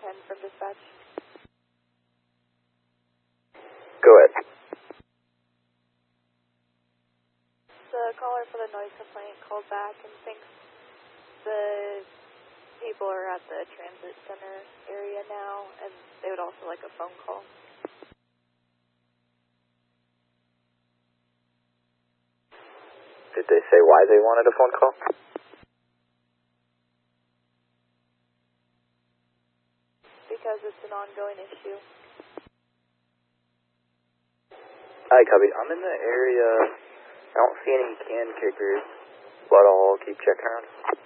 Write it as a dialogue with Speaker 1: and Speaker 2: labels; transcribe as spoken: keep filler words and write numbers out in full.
Speaker 1: ten from dispatch.
Speaker 2: Go ahead.
Speaker 1: The caller for the noise complaint called back and thinks the people are at the transit center area now, and they would also like a phone call.
Speaker 2: Did they say why they wanted a phone call?
Speaker 1: Because it's an ongoing issue.
Speaker 2: Hi, copy. I'm in the area. I don't see any can kickers, but I'll keep checking around.